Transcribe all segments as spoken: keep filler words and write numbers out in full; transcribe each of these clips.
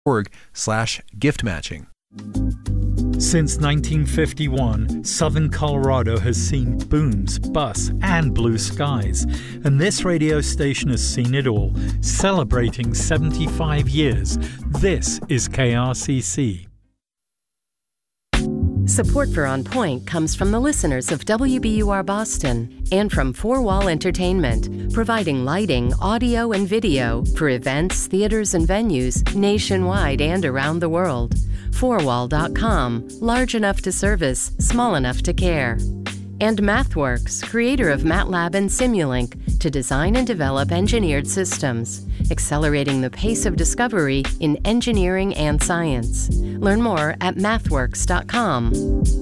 org slash gift matching. Since nineteen fifty-one, southern Colorado has seen booms, busts, and blue skies. And this radio station has seen it all, celebrating seventy-five years. This is K R C C. Support for On Point comes from the listeners of W B U R Boston and from Four Wall Entertainment, providing lighting, audio, and video for events, theaters, and venues nationwide and around the world. four wall dot com, large enough to service, small enough to care. And MathWorks, creator of MATLAB and Simulink, to design and develop engineered systems, accelerating the pace of discovery in engineering and science. Learn more at mathworks dot com.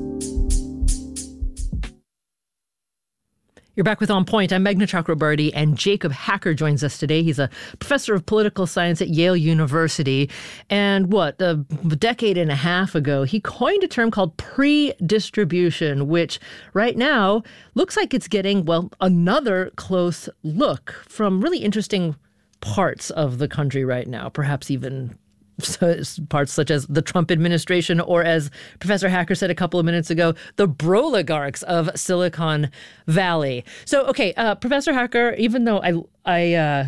You're back with On Point. I'm Meghna Chakrabarty, and Jacob Hacker joins us today. He's a professor of political science at Yale University. And what, a decade and a half ago, he coined a term called pre-distribution, which right now looks like it's getting, well, another close look from really interesting parts of the country right now, perhaps even parts such as the Trump administration, or as Professor Hacker said a couple of minutes ago, the broligarchs of Silicon Valley. So, okay, uh, Professor Hacker, even though I I, uh,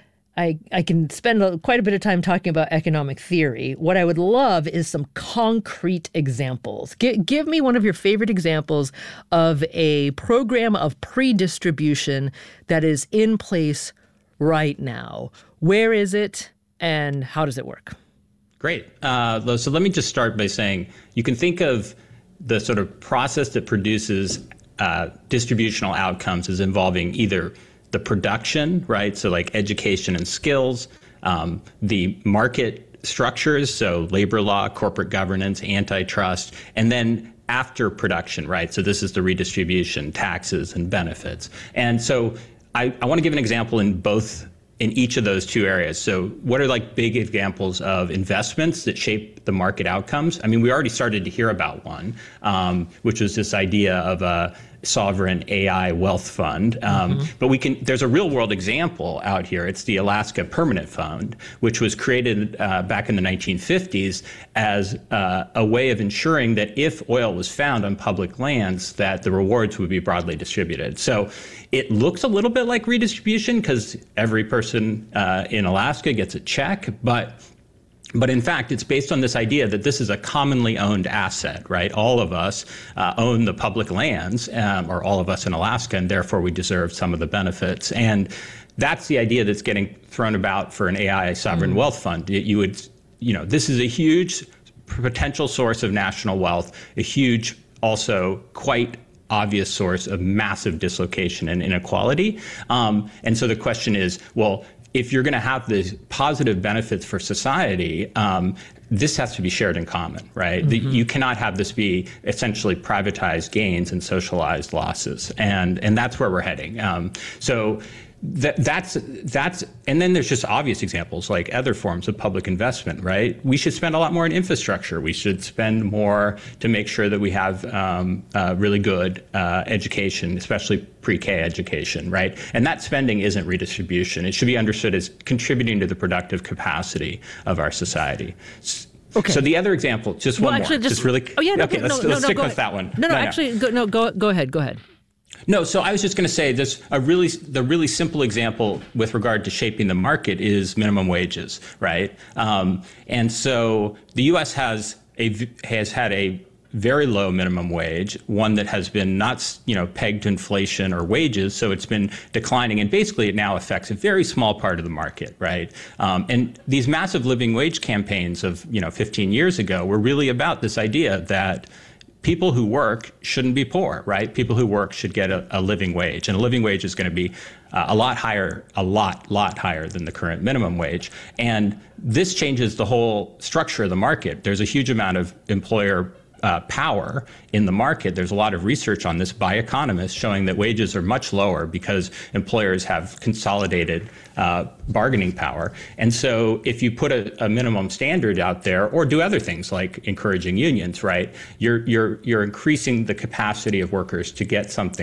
I I can spend a, quite a bit of time talking about economic theory, what I would love is some concrete examples. G- give me one of your favorite examples of a program of pre-distribution that is in place right now. Where is it, and how does it work? Great. Uh, so let me just start by saying you can think of the sort of process that produces uh, distributional outcomes as involving either the production, right? So like education and skills, um, the market structures, so labor law, corporate governance, antitrust, and then after production, right? So this is the redistribution, taxes and benefits. And so I, I want to give an example in both in each of those two areas. So what are like big examples of investments that shape the market outcomes? I mean, we already started to hear about one, um, which was this idea of a sovereign A I wealth fund. Um, mm-hmm. But we can, there's a real world example out here. It's the Alaska Permanent Fund, which was created uh, back in the nineteen fifties as uh, a way of ensuring that if oil was found on public lands, that the rewards would be broadly distributed. So it looks a little bit like redistribution because every person uh, in Alaska gets a check, but But in fact, it's based on this idea that this is a commonly owned asset, right? All of us uh, own the public lands, um, or all of us in Alaska, and therefore we deserve some of the benefits. And that's the idea that's getting thrown about for an A I sovereign mm. wealth fund. You would, you know, this is a huge potential source of national wealth, a huge, also quite obvious source of massive dislocation and inequality. Um, and so the question is, well, if you're going to have the positive benefits for society, um, this has to be shared in common, right? Mm-hmm. The, you cannot have this be essentially privatized gains and socialized losses, and and that's where we're heading. Um, so that that's that's and then there's just obvious examples like other forms of public investment, right? We should spend a lot more in infrastructure. We should spend more to make sure that we have um, uh, really good uh, education, especially pre-K education, right? And that spending isn't redistribution. It should be understood as contributing to the productive capacity of our society. Okay. So the other example, just well, one actually, more, just, just really. Oh yeah, no, okay, no, let's, no, let's no, stick go with ahead. that one. No, no, no actually, no. Go, no, go, go ahead, go ahead. No, so I was just going to say this, a really, the really simple example with regard to shaping the market is minimum wages, right? Um, and so the U S has a, has had a very low minimum wage, one that has been not, you know, pegged to inflation or wages, so it's been declining, and basically it now affects a very small part of the market, right? Um, and these massive living wage campaigns of, you know, fifteen years ago were really about this idea that people who work shouldn't be poor, right? People who work should get a, a living wage, and a living wage is going to be uh, a lot higher, a lot, lot higher than the current minimum wage. And this changes the whole structure of the market. There's a huge amount of employer Uh, power in the market. There's a lot of research on this by economists showing that wages are much lower because employers have consolidated uh, bargaining power. And so if you put a, a minimum standard out there, or do other things like encouraging unions, right, you're you're you're increasing the capacity of workers to get something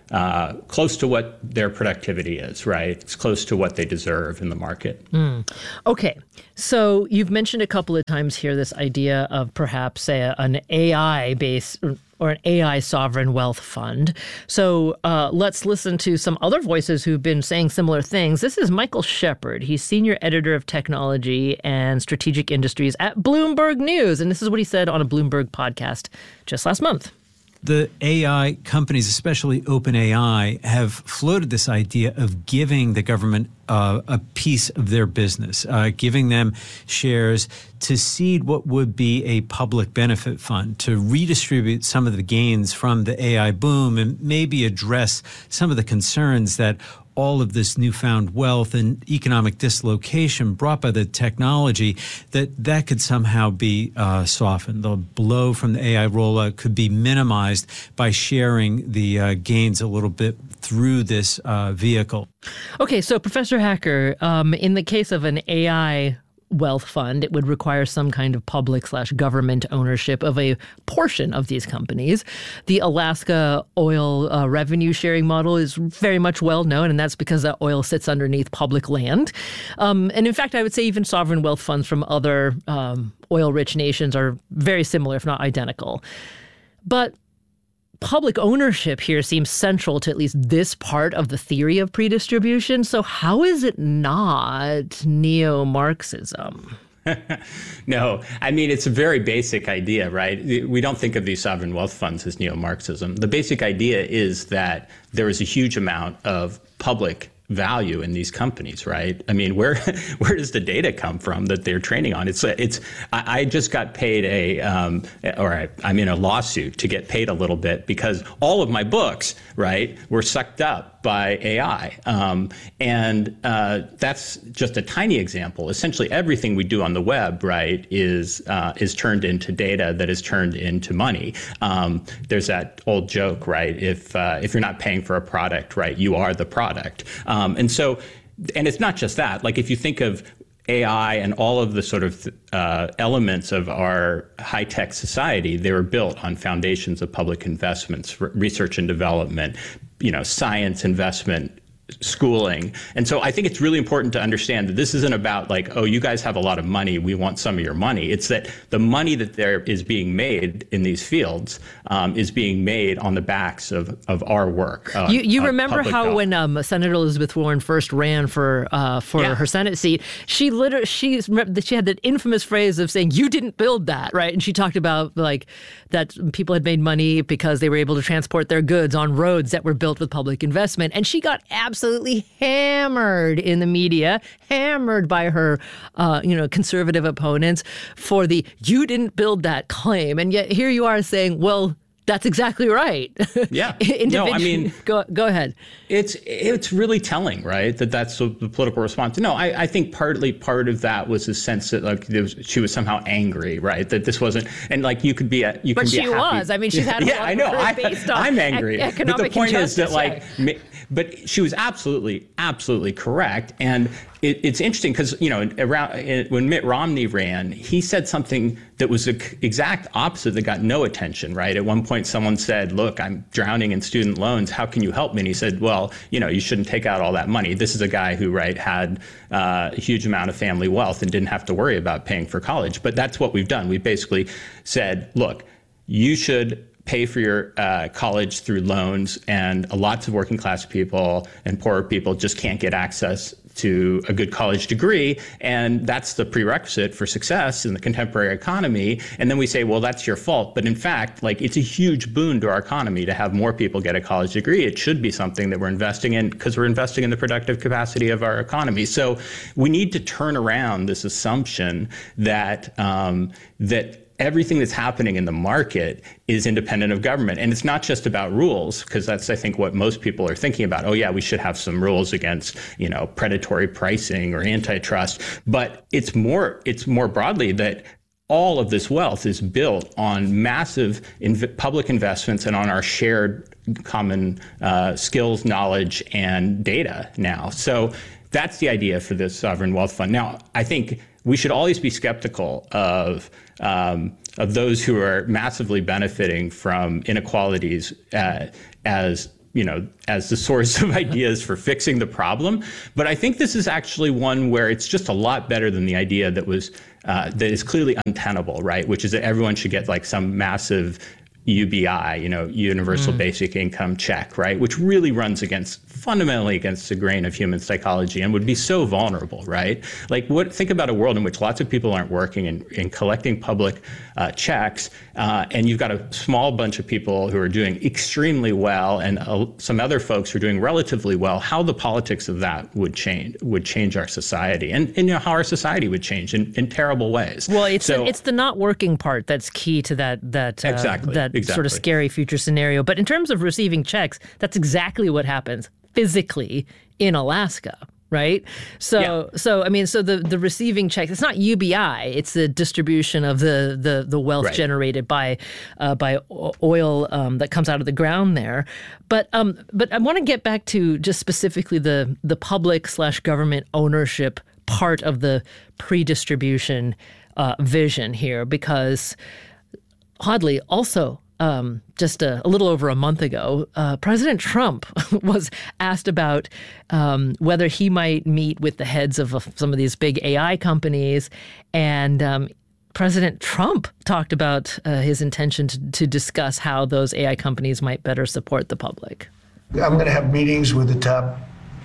uh, close to what their productivity is, right? It's close to what they deserve in the market. Mm. Okay. So you've mentioned a couple of times here this idea of perhaps a, an A I-based or an A I sovereign wealth fund. So uh, let's listen to some other voices who've been saying similar things. This is Michael Shepard. He's senior editor of technology and strategic industries at Bloomberg News. And this is what he said on a Bloomberg podcast just last month. The A I companies, especially OpenAI, have floated this idea of giving the government uh, a piece of their business, uh, giving them shares to seed what would be a public benefit fund, to redistribute some of the gains from the A I boom and maybe address some of the concerns that all of this newfound wealth and economic dislocation brought by the technology, that that could somehow be uh, softened. The blow from the A I rollout could be minimized by sharing the uh, gains a little bit through this uh, vehicle. Okay, so Professor Hacker, um, in the case of an A I wealth fund, it would require some kind of public slash government ownership of a portion of these companies. The Alaska oil uh, revenue sharing model is very much well known, and that's because that oil sits underneath public land. Um, and in fact, I would say even sovereign wealth funds from other um, oil-rich nations are very similar, if not identical. But public ownership here seems central to at least this part of the theory of predistribution. So how is it not neo-Marxism? No, I mean, it's a very basic idea, right? We don't think of these sovereign wealth funds as neo-Marxism. The basic idea is that there is a huge amount of public value in these companies, right? I mean, where where does the data come from that they're training on? It's it's. I, I just got paid a, um, or I, I'm in a lawsuit to get paid a little bit because all of my books, right, were sucked up by A I, um, and uh, that's just a tiny example. Essentially, everything we do on the web, right, is uh, is turned into data that is turned into money. Um, there's that old joke, right? If uh, if you're not paying for a product, right, you are the product. Um, and so, and it's not just that. Like if you think of A I and all of the sort of uh, elements of our high-tech society, they were built on foundations of public investments, r- research and development, you know, science investment, schooling. And so I think it's really important to understand that this isn't about like, oh, you guys have a lot of money, we want some of your money. It's that the money that there is being made in these fields um, is being made on the backs of, of our work. Uh, you you uh, remember how health. when um, Senator Elizabeth Warren first ran for uh, for yeah. her Senate seat, she literally she she had that infamous phrase of saying, "You didn't build that," right? And she talked about like that people had made money because they were able to transport their goods on roads that were built with public investment, and she got absolutely absolutely hammered in the media, hammered by her, uh, you know, conservative opponents for the "you didn't build that" claim. And yet here you are saying, well, that's exactly right. Yeah. No, I mean, go go ahead. It's it's really telling, right? That that's the political response. No, I, I think partly part of that was a sense that like there was, she was somehow angry, right? That this wasn't, and like you could be a you but can be she a happy, was. I mean, she's had a yeah, lot I know. of I, based on I'm angry. ec- but the point is that like, yeah. but she was absolutely absolutely correct, and it, it's interesting because you know around it, when Mitt Romney ran, he said something that was the exact opposite that got no attention, right? At one point, someone said, "Look, I'm drowning in student loans. How can you help me?" And he said, "Well, you know, you shouldn't take out all that money. This is a guy who, right, had uh, a huge amount of family wealth and didn't have to worry about paying for college." But that's what we've done. We basically said, "Look, you should pay for your uh, college through loans, and lots of working class people and poorer people just can't get access to a good college degree, and that's the prerequisite for success in the contemporary economy." And then we say, well, that's your fault. But in fact, like it's a huge boon to our economy to have more people get a college degree. It should be something that we're investing in because we're investing in the productive capacity of our economy. So we need to turn around this assumption that um, that everything that's happening in the market is independent of government. And it's not just about rules, because that's, I think, what most people are thinking about. Oh, yeah, we should have some rules against, you know, predatory pricing or antitrust. But it's more, it's more broadly that all of this wealth is built on massive inv- public investments and on our shared common uh, skills, knowledge, and data now. So that's the idea for this sovereign wealth fund. Now, I think we should always be skeptical of um, of those who are massively benefiting from inequalities uh, as you know, as the source of ideas for fixing the problem. But I think this is actually one where it's just a lot better than the idea that was uh, that is clearly untenable, right? Which is that everyone should get like some massive U B I, you know, universal mm. basic income check, right? Which really runs against, fundamentally against the grain of human psychology and would be so vulnerable, right? Like what, think about a world in which lots of people aren't working and, and collecting public uh, checks, uh, and you've got a small bunch of people who are doing extremely well and uh, some other folks who are doing relatively well, how the politics of that would change, would change our society and, and you know, how our society would change in, in terrible ways. Well, it's, so, the, it's the not working part that's key to that, that, uh, exactly. that Exactly. sort of scary future scenario. But in terms of receiving checks, that's exactly what happens physically in Alaska, right? So, yeah. so I mean, so the, the receiving checks, it's not U B I, it's the distribution of the the, the wealth right. generated by uh, by oil um, that comes out of the ground there. But um, but I want to get back to just specifically the the public slash government ownership part of the pre-distribution uh, vision here, because oddly, also, um, just a, a little over a month ago, uh, President Trump was asked about um, whether he might meet with the heads of uh, some of these big A I companies. And um, President Trump talked about uh, his intention to, to discuss how those A I companies might better support the public. I'm going to have meetings with the top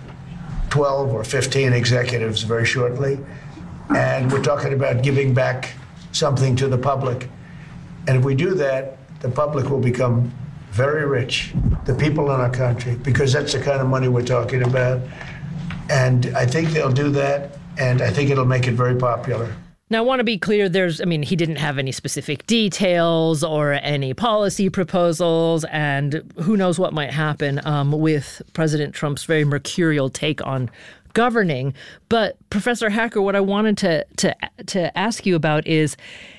twelve or fifteen executives very shortly. And we're talking about giving back something to the public. And if we do that, the public will become very rich, the people in our country, because that's the kind of money we're talking about. And I think they'll do that, and I think it'll make it very popular. Now, I want to be clear, there's, I mean, he didn't have any specific details or any policy proposals, and who knows what might happen um, with President Trump's very mercurial take on governing. But Professor Hacker, what I wanted to to to ask you about is,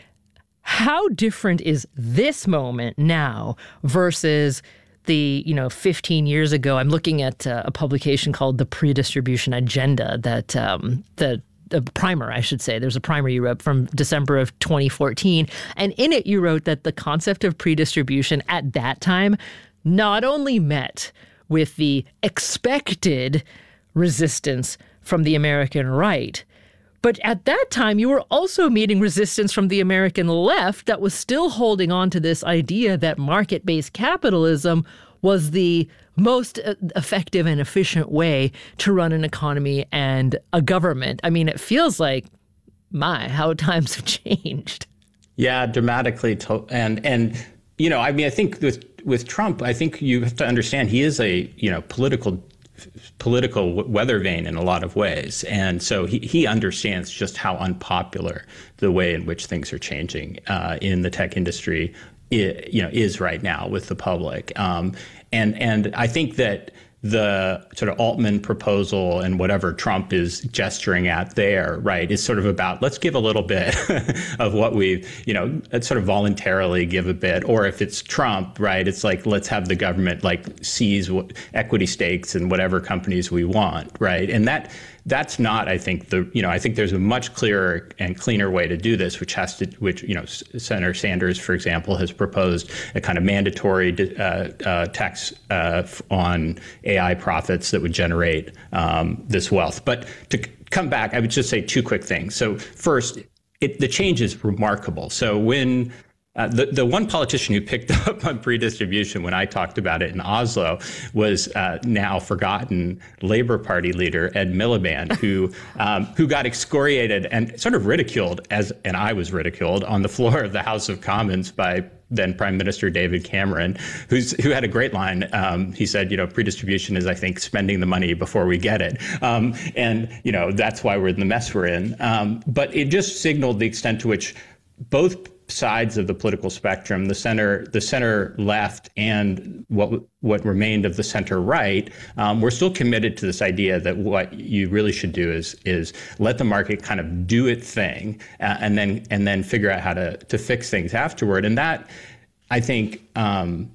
how different is this moment now versus the, you know, fifteen years ago? I'm looking at uh, a publication called The Pre-Distribution Agenda that um, the a primer, I should say. There's a primer you wrote from December of twenty fourteen. And in it, you wrote that the concept of pre-distribution at that time not only met with the expected resistance from the American right, but at that time, you were also meeting resistance from the American left that was still holding on to this idea that market-based capitalism was the most effective and efficient way to run an economy and a government. I mean, it feels like, my, how times have changed. Yeah, dramatically. To- and, and you know, I mean, I think with, with Trump, I think you have to understand he is a, you know, political political weather vane in a lot of ways. And so he, he understands just how unpopular the way in which things are changing uh, in the tech industry I, you know, is right now with the public. Um, and, and I think that the sort of Altman proposal and whatever Trump is gesturing at there, right, is sort of about, let's give a little bit of what we've, you know, sort of voluntarily give a bit. Or if it's Trump, right, it's like, let's have the government like seize equity stakes in whatever companies we want, right? And that that's not, I think, the, you know, I think there's a much clearer and cleaner way to do this, which has to, which, you know, Senator Sanders, for example, has proposed a kind of mandatory uh, uh, tax uh, on A I profits that would generate um, this wealth. But to come back, I would just say two quick things. So first, it, the change is remarkable. So when Uh, the, the one politician who picked up on pre-distribution when I talked about it in Oslo was uh, now forgotten Labour Party leader Ed Miliband, who um, who got excoriated and sort of ridiculed, as and I was ridiculed, on the floor of the House of Commons by then Prime Minister David Cameron, who's who had a great line. Um, he said, you know, pre-distribution is, I think, spending the money before we get it. Um, and, you know, that's why we're in the mess we're in. Um, but it just signaled the extent to which both sides of the political spectrum, the center, the center left, and what what remained of the center right, um, we're still committed to this idea that what you really should do is is let the market kind of do its thing, uh, and then and then figure out how to to fix things afterward. And that, I think, um,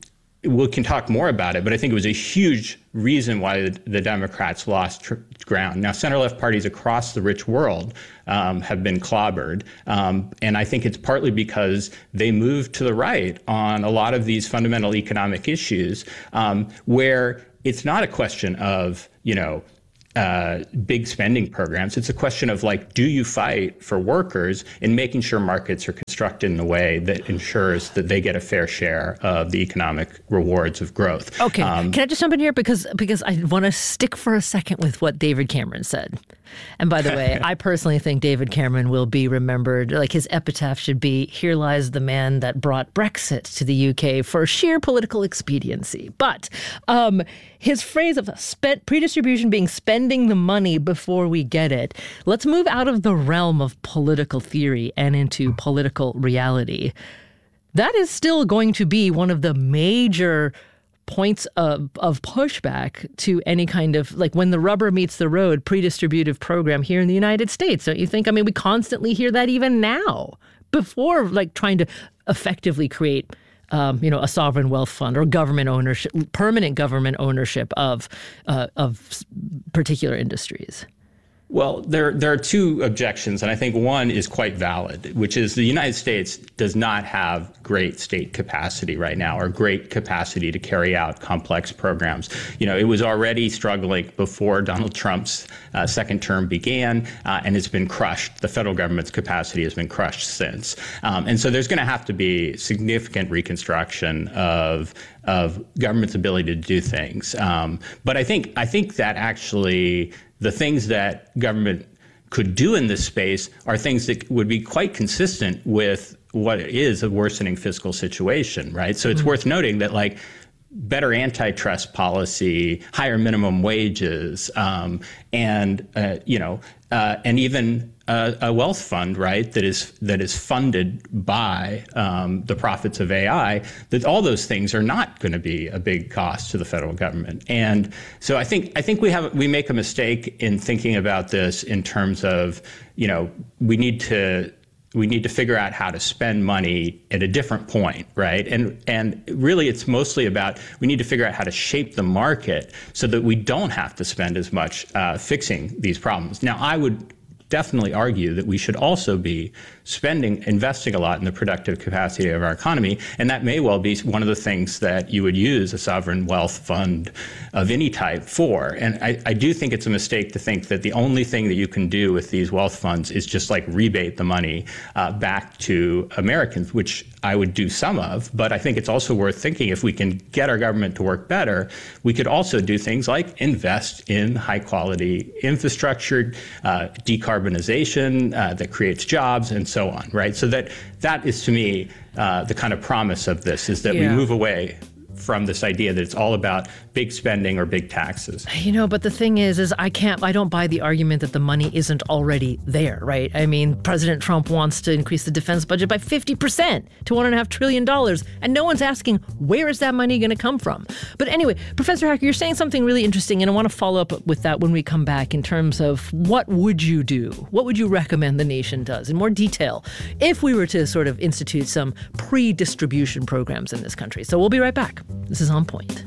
we can talk more about it, but I think it was a huge reason why the, the Democrats lost tr- ground. Now, center-left parties across the rich world um, have been clobbered, um, and I think it's partly because they moved to the right on a lot of these fundamental economic issues, um, where it's not a question of, you know, Uh, big spending programs. It's a question of, like, do you fight for workers in making sure markets are constructed in a way that ensures that they get a fair share of the economic rewards of growth? Okay. Um, Can I just jump in here? Because because I want to stick for a second with what David Cameron said. And by the way, I personally think David Cameron will be remembered, like his epitaph should be, "Here lies the man that brought Brexit to the U K for sheer political expediency." But um, his phrase of spent pre-distribution being spending the money before we get it. Let's move out of the realm of political theory and into political reality. That is still going to be one of the major points of, of pushback to any kind of, like, when the rubber meets the road, pre-distributive program here in the United States. Don't you think? I mean, we constantly hear that even now, before, like, trying to effectively create Um, you know, a sovereign wealth fund or government ownership, permanent government ownership of uh, of particular industries. Well, there there are two objections, and I think one is quite valid, which is the United States does not have great state capacity right now, or great capacity to carry out complex programs. You know, it was already struggling before Donald Trump's uh, second term began, uh, and it's been crushed. The federal government's capacity has been crushed since. Um, and so there's going to have to be significant reconstruction of of government's ability to do things. Um, but I think I think that actually the things that government could do in this space are things that would be quite consistent with what is a worsening fiscal situation, right? So it's mm-hmm. worth noting that, like, better antitrust policy, higher minimum wages, um, and uh, you know, uh, and even a, a wealth fund, right, that is that is funded by um, the profits of A I. That all those things are not going to be a big cost to the federal government. And so I think I think we have we make a mistake in thinking about this in terms of, you know, we need to. We need to figure out how to spend money at a different point, right? And and really, it's mostly about we need to figure out how to shape the market so that we don't have to spend as much uh, fixing these problems. Now, I would definitely argue that we should also be spending, investing a lot in the productive capacity of our economy, and that may well be one of the things that you would use a sovereign wealth fund of any type for. And I, I do think it's a mistake to think that the only thing that you can do with these wealth funds is just, like, rebate the money uh, back to Americans, which I would do some of. But I think it's also worth thinking, if we can get our government to work better, we could also do things like invest in high quality infrastructure, uh, decarbonization uh, that creates jobs, and so on, right? So that that is, to me, uh, the kind of promise of this, is that yeah. we move away from this idea that it's all about big spending or big taxes. You know, but the thing is, is I can't, I don't buy the argument that the money isn't already there, right? I mean, President Trump wants to increase the defense budget by fifty percent to one and a half trillion dollars. And no one's asking, where is that money going to come from? But anyway, Professor Hacker, you're saying something really interesting, and I want to follow up with that when we come back in terms of what would you do? What would you recommend the nation does in more detail if we were to sort of institute some pre-distribution programs in this country? So we'll be right back. This is On Point.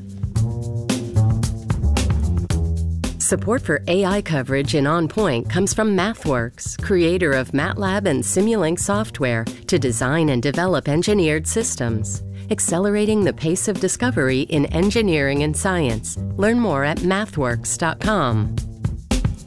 Support for A I coverage in On Point comes from MathWorks, creator of MATLAB and Simulink software to design and develop engineered systems, accelerating the pace of discovery in engineering and science. Learn more at mathworks dot com.